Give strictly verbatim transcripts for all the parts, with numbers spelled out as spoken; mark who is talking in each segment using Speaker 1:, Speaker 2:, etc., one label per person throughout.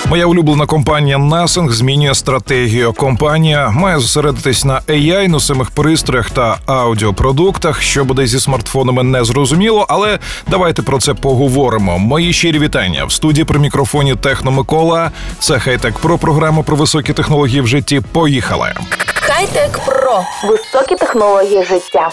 Speaker 1: Моя улюблена компанія Nothing змінює стратегію. Компанія має зосередитись на ей ай, носимих пристроях та аудіопродуктах. Що буде зі смартфонами, не зрозуміло, але давайте про це поговоримо. Мої щирі вітання. В студії при мікрофоні Техно Микола. Це Хай-Тек Про, програма про високі технології в житті. Поїхали!
Speaker 2: Хай-Тек Про. Високі технології життя.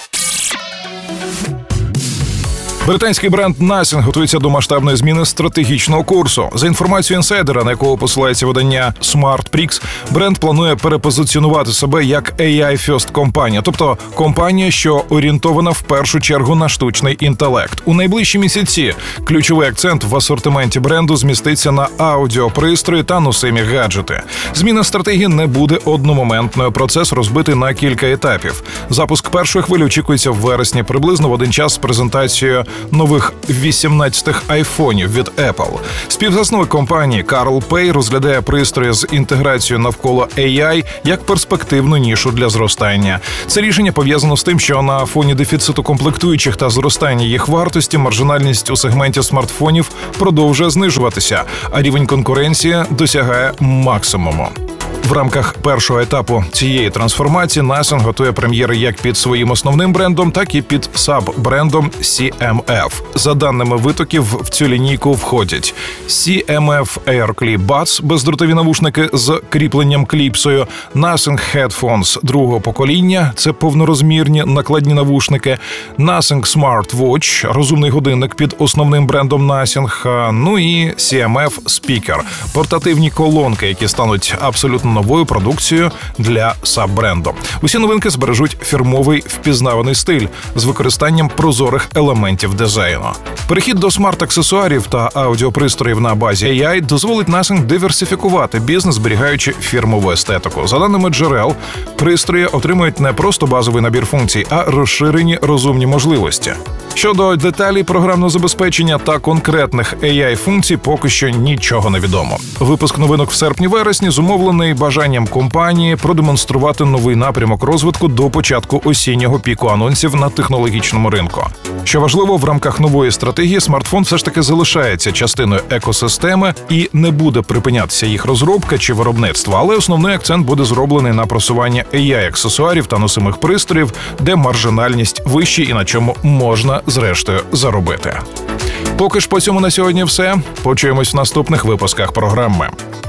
Speaker 1: Британський бренд Nothing готується до масштабної зміни стратегічного курсу. За інформацією інсайдера, на якого посилається видання SmartPrix, бренд планує перепозиціонувати себе як ей ай-first компанія, тобто компанія, що орієнтована в першу чергу на штучний інтелект. У найближчі місяці ключовий акцент в асортименті бренду зміститься на аудіопристрої та носимі гаджети. Зміна стратегії не буде одномоментною, процес розбитий на кілька етапів. Запуск першої хвилі очікується в вересні, приблизно в один час з презентацією нових вісімнадцятих айфонів від Apple. Співзасновник компанії Карл Пей розглядає пристрої з інтеграцією навколо ей ай як перспективну нішу для зростання. Це рішення пов'язано з тим, що на фоні дефіциту комплектуючих та зростання їх вартості маржинальність у сегменті смартфонів продовжує знижуватися, а рівень конкуренції досягає максимуму. В рамках першого етапу цієї трансформації Nothing готує прем'єри як під своїм основним брендом, так і під саб-брендом сі ем еф. За даними витоків, в цю лінійку входять сі ем еф AirClip Buds – бездротові навушники з кріпленням кліпсою, Nothing Headphones другого покоління – це повнорозмірні накладні навушники, Nothing Smart Watch – розумний годинник під основним брендом Nothing, ну і сі ем еф Speaker – портативні колонки, які стануть абсолютно новою продукцією для саб-бренду. Усі новинки збережуть фірмовий впізнаваний стиль з використанням прозорих елементів дизайну. Перехід до смарт-аксесуарів та аудіопристроїв на базі ей ай дозволить Nothing диверсифікувати бізнес, зберігаючи фірмову естетику. За даними джерел, пристрої отримують не просто базовий набір функцій, а розширені розумні можливості. Щодо деталей програмного забезпечення та конкретних ей ай-функцій поки що нічого не відомо. Випуск новинок в серпні-вересні зумовлений бажанням компанії продемонструвати новий напрямок розвитку до початку осіннього піку анонсів на технологічному ринку. Що важливо, в рамках нової стратегії смартфон все ж таки залишається частиною екосистеми і не буде припинятися їх розробка чи виробництво, але основний акцент буде зроблений на просування ей ай-аксесуарів та носимих пристроїв, де маржинальність вища і на чому можна зрештою заробити. Поки ж по цьому на сьогодні все. Почуємось в наступних випусках програми.